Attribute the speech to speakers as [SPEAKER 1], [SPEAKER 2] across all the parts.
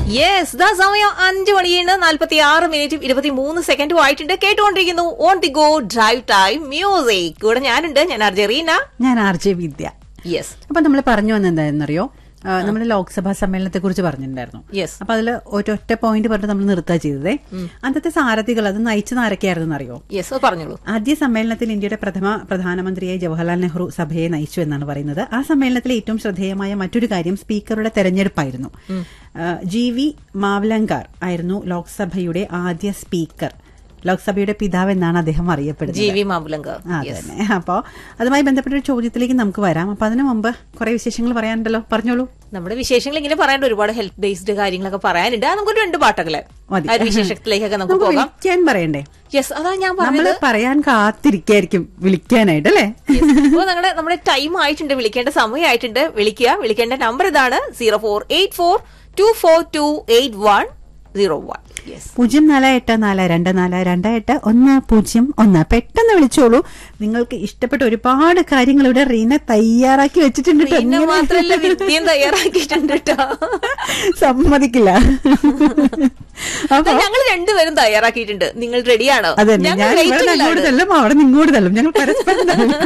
[SPEAKER 1] Yes ദാ സമയം 5:46:23 ആയിട്ടുണ്ട്. കേട്ടുകൊണ്ടിരിക്കുന്നു on the go drive time music. കൂടെ ഞാനുണ്ട്, ഞാൻ ആർ ജെ റീന.
[SPEAKER 2] ഞാൻ ആർ ജെ വിദ്യ.
[SPEAKER 1] യെസ്.
[SPEAKER 2] അപ്പൊ നമ്മൾ പറഞ്ഞു വന്നെന്താണെന്നറിയോ, നമ്മൾ ലോക്സഭാ സമ്മേളനത്തെ കുറിച്ച് പറഞ്ഞിട്ടുണ്ടായിരുന്നു. അപ്പൊ അതിൽ ഒറ്റ പോയിന്റ് പറഞ്ഞിട്ട് നമ്മൾ നിർത്തുക ചെയ്തതേ. അന്നത്തെ സാരഥികൾ അത് നയിച്ചത് ആരൊക്കെയായിരുന്നു അറിയോ?
[SPEAKER 1] യെസ്, പറഞ്ഞോളൂ.
[SPEAKER 2] ആദ്യ സമ്മേളനത്തിൽ ഇന്ത്യയുടെ പ്രധാനമന്ത്രിയായി ജവഹർലാൽ നെഹ്റു സഭയെ നയിച്ചു എന്നാണ് പറയുന്നത്. ആ സമ്മേളനത്തിലെ ഏറ്റവും ശ്രദ്ധേയമായ മറ്റൊരു കാര്യം സ്പീക്കറുടെ തെരഞ്ഞെടുപ്പായിരുന്നു. GV മാവ്ലങ്കർ ആയിരുന്നു ലോക്സഭയുടെ ആദ്യ സ്പീക്കർ. ലോക്സഭയുടെ പിതാവ് എന്നാണ് അദ്ദേഹം അറിയപ്പെടുന്നത്.
[SPEAKER 1] GV മാവ്ലങ്കർ.
[SPEAKER 2] അതന്നെ. അപ്പോ അതുമായി ബന്ധപ്പെട്ട ഒരു ചോദ്യത്തിലേക്ക് നമുക്ക് വരാം. അപ്പൊ അതിനു മുമ്പ് കുറെ വിശേഷങ്ങൾ പറയാനുണ്ടല്ലോ, പറഞ്ഞോളൂ.
[SPEAKER 1] നമ്മുടെ വിശേഷങ്ങൾ ഇങ്ങനെ പറയാണ്ട് ഒരുപാട് ഹെൽത്ത് ബേസ്ഡ് കാര്യങ്ങളൊക്കെ പറയാനുണ്ട്. നമുക്കൊരു 2 പാട്ടകളെ വിശേഷത്തിലേക്കൊക്കെ നമുക്ക് പോകാം.
[SPEAKER 2] വിളിക്കാൻ പറയണ്ടേ?
[SPEAKER 1] യെസ്, അതാ ഞാൻ പറഞ്ഞത്.
[SPEAKER 2] പറയാൻ കാത്തിരിക്കായിരിക്കും വിളിക്കാനായിട്ട്, അല്ലേ?
[SPEAKER 1] അപ്പൊ നമ്മുടെ ടൈം ആയിട്ടുണ്ട്, വിളിക്കേണ്ട സമയമായിട്ടുണ്ട്. വിളിക്കേണ്ട നമ്പർ ഇതാണ് 0484242801.
[SPEAKER 2] 0484224101. പെട്ടെന്ന് വിളിച്ചോളൂ. നിങ്ങൾക്ക് ഇഷ്ടപ്പെട്ട ഒരുപാട് കാര്യങ്ങൾ ഇവിടെ റീന തയ്യാറാക്കി വെച്ചിട്ടുണ്ട്.
[SPEAKER 1] മാത്രമല്ല, വിദ്യയും തയ്യാറാക്കിയിട്ടുണ്ട്.
[SPEAKER 2] സമ്മതിക്കില്ല.
[SPEAKER 1] അപ്പൊ ഞങ്ങൾ രണ്ടുപേരും തയ്യാറാക്കിയിട്ടുണ്ട്. നിങ്ങൾ റെഡിയാണോ?
[SPEAKER 2] അതെ, അങ്ങോട്ട് തല്ലും, അവിടെ നിങ്ങോട്ട് തല്ലും. ഞങ്ങൾ പരസ്പരം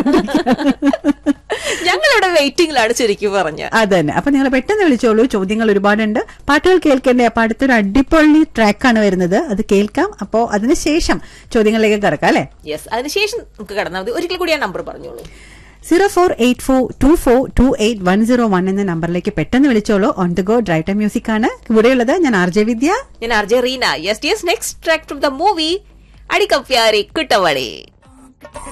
[SPEAKER 1] ഞങ്ങളിവിടെ വെയിറ്റിംഗിലാണ് ശരിക്കും പറഞ്ഞ.
[SPEAKER 2] അതന്നെ. അപ്പൊ നിങ്ങൾ പെട്ടെന്ന് വിളിച്ചോളൂ. ചോദ്യങ്ങൾ ഒരുപാടുണ്ട്, പാട്ടുകൾ കേൾക്കണ്ടേ. അപ്പൊ അടുത്തൊരു അടിപൊളി ട്രാക്കാണ് വരുന്നത്, അത് കേൾക്കാം. അപ്പോ അതിനുശേഷം ചോദ്യങ്ങളിലേക്ക് കിടക്കാം, അല്ലെ? യെസ്,
[SPEAKER 1] അതിനുശേഷം നമുക്ക് കടന്നാൽ മതി. ഒരിക്കൽ കൂടി ആ നമ്പർ പറഞ്ഞോളൂ.
[SPEAKER 2] 0484242801 എന്ന നമ്പറിലേക്ക് പെട്ടെന്ന് വിളിച്ചോളൂ. On the go drive time music ആണ് ഇവിടെയുള്ളത്. ഞാൻ ആർ ജെ വിദ്യ.
[SPEAKER 1] ഞാൻ R J Reena. Yes, next track from the movie അടിക്കപ്പ്യാരി കുട്ടവളി.